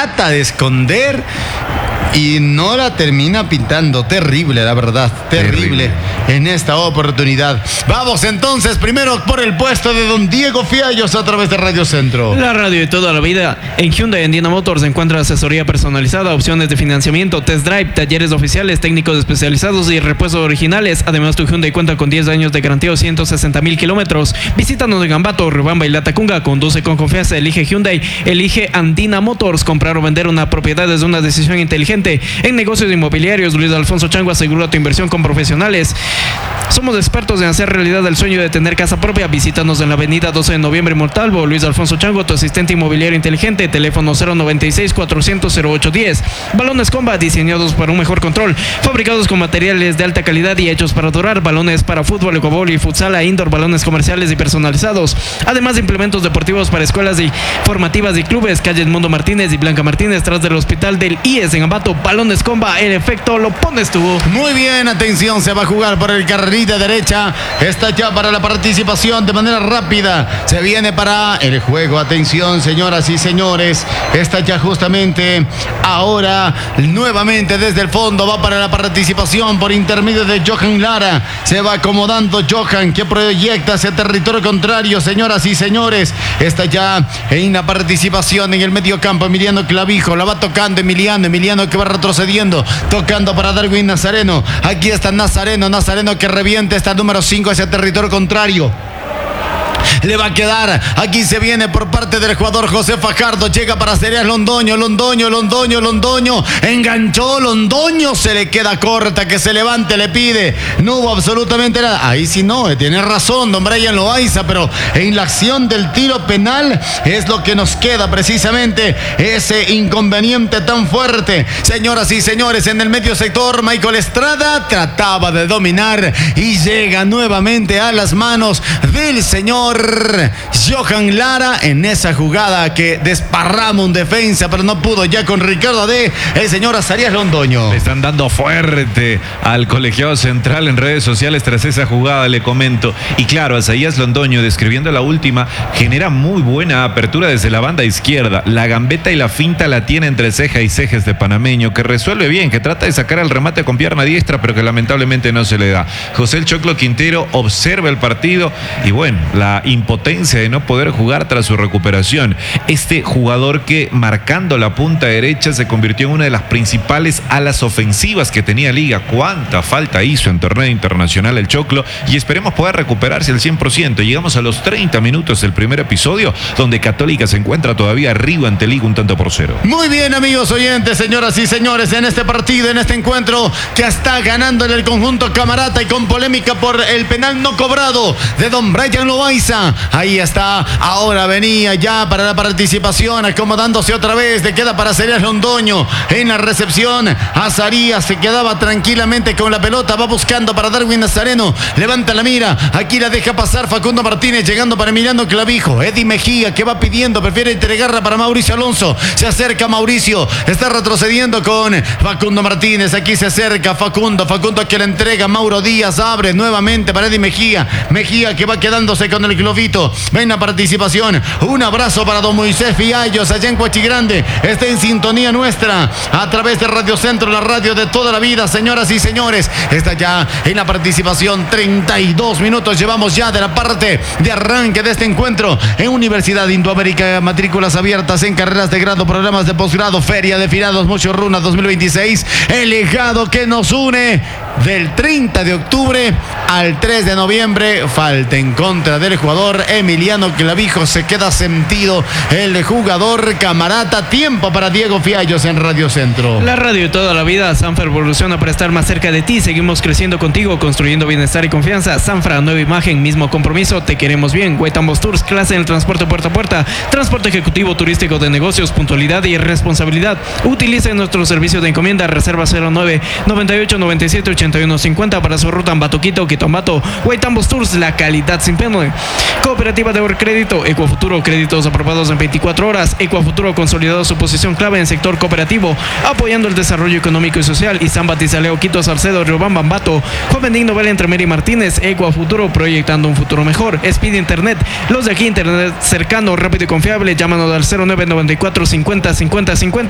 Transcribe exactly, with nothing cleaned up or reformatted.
trata de esconder y no la termina pintando. Terrible, la verdad, terrible, terrible en esta oportunidad. Vamos entonces primero por el puesto de don Diego Fiallos a través de Radio Centro. La radio de toda la vida. En Hyundai Andina Motors se encuentra asesoría personalizada, opciones de financiamiento, test drive, talleres oficiales, técnicos especializados y repuestos originales. Además, tu Hyundai cuenta con diez años de garantía o ciento sesenta mil kilómetros. Visítanos en Gambato, Riobamba y Latacunga. Conduce con confianza, elige Hyundai, elige Andina Motors. Comprar o vender una propiedad es una decisión inteligente. En negocios inmobiliarios, Luis Alfonso Chango, asegura tu inversión con profesionales. Somos expertos en hacer realidad el sueño de tener casa propia. Visítanos en la avenida doce de noviembre en Montalvo. Luis Alfonso Chango, tu asistente inmobiliario inteligente. Teléfono cero noventa y seis, cuatrocientos, cero ocho diez. Balones Comba, diseñados para un mejor control. Fabricados con materiales de alta calidad y hechos para durar. Balones para fútbol, ecobol y futsal, indoor, balones comerciales y personalizados. Además de implementos deportivos para escuelas y formativas y clubes. Calle Mundo Martínez y Blanca Martínez, tras del hospital del I E S en Ambato. Balones Comba, el efecto lo pones tú. Muy bien, atención, se va a jugar por el carril de derecha. Está ya para la participación de manera rápida. Se viene para el juego. Atención, señoras y señores. Está ya justamente ahora nuevamente desde el fondo. Va para la participación por intermedio de Johan Lara. Se va acomodando Johan, que proyecta hacia territorio contrario. Señoras y señores, está ya en la participación en el medio campo. Emiliano Clavijo la va tocando. Emiliano, Emiliano que va retrocediendo. Tocando para Darwin Nazareno. Aquí está Nazareno. Nazareno que revienta. Está el número cinco hacia territorio contrario. Le va a quedar, aquí se viene por parte del jugador José Fajardo, llega para Cereas Londoño, Londoño, Londoño, Londoño, enganchó Londoño, se le queda corta, que se levante, le pide, no hubo absolutamente nada, ahí sí no, tiene razón don Brian Loaiza, pero en la acción del tiro penal es lo que nos queda precisamente, ese inconveniente tan fuerte. Señoras y señores, en el medio sector, Michael Estrada trataba de dominar y llega nuevamente a las manos del señor Johan Lara en esa jugada que desparrama un defensa, pero no pudo ya con Ricardo D. El señor Azarías Londoño. Le están dando fuerte al colegiado central en redes sociales tras esa jugada, le comento. Y claro, Azarías Londoño, describiendo la última, genera muy buena apertura desde la banda izquierda. La gambeta y la finta la tiene entre ceja y cejes de panameño, que resuelve bien, que trata de sacar el remate con pierna diestra, pero que lamentablemente no se le da. José El Choclo Quintero observa el partido y bueno, la impotencia de no poder jugar tras su recuperación. Este jugador que marcando la punta derecha se convirtió en una de las principales alas ofensivas que tenía Liga. Cuánta falta hizo en torneo internacional el Choclo y esperemos poder recuperarse al cien por ciento. Llegamos a los treinta minutos del primer episodio, donde Católica se encuentra todavía arriba ante Liga un tanto por cero. Muy bien, amigos oyentes, señoras y señores, en este partido, en este encuentro que está ganando en el conjunto Camarata y con polémica por el penal no cobrado de don Brian Loaiza. Ahí está, ahora venía ya para la participación, acomodándose otra vez, le queda para Cereas Londoño en la recepción. Azarías se quedaba tranquilamente con la pelota, va buscando para Darwin Nazareno, levanta la mira, aquí la deja pasar Facundo Martínez, llegando para Emiliano Clavijo. Eddie Mejía que va pidiendo, prefiere entregarla para Mauricio Alonso, se acerca Mauricio, está retrocediendo con Facundo Martínez, aquí se acerca Facundo, Facundo que le entrega Mauro Díaz, abre nuevamente para Eddie Mejía, Mejía que va quedándose con el globito, ven la participación, un abrazo para don Moisés Fiallos allá en Coachigrande, está en sintonía nuestra a través de Radio Centro, la radio de toda la vida. Señoras y señores, está ya en la participación, treinta y dos minutos llevamos ya de la parte de arranque de este encuentro en Universidad Indoamérica, matrículas abiertas en carreras de grado, programas de posgrado, feria de finados Mucho Runa dos mil veintiséis, el legado que nos une del treinta de octubre al tres de noviembre, falta en contra del jugador Emiliano Clavijo, se queda sentido el jugador Camarata. Tiempo para Diego Fiallos en Radio Centro. La radio de toda la vida. Sanfra evoluciona para estar más cerca de ti. Seguimos creciendo contigo, construyendo bienestar y confianza. Sanfra, nueva imagen, mismo compromiso, te queremos bien. Guaitambos Tours, clase en el transporte puerta a puerta, transporte ejecutivo turístico de negocios, puntualidad y responsabilidad. Utilice nuestro servicio de encomienda, reserva cero nueve noventa y ocho noventa y siete ochenta y uno cincuenta para su ruta Ambato Quito, Quito Ambato. Guaitambos Tours, la calidad sin pierde. Cooperativa de Crédito, Ecuafuturo, créditos aprobados en veinticuatro horas. Ecuafuturo consolidado su posición clave en sector cooperativo, apoyando el desarrollo económico y social. Izán Batizaleo, Quito, Salcedo, Riobamba, Ambato. Joven Digno, Vela, Entre Meri Martínez. Ecuafuturo, proyectando un futuro mejor. Speed Internet, los de aquí, internet cercano, rápido y confiable. Llámanos al cero nueve noventa y cuatro cincuenta cincuenta cincuenta.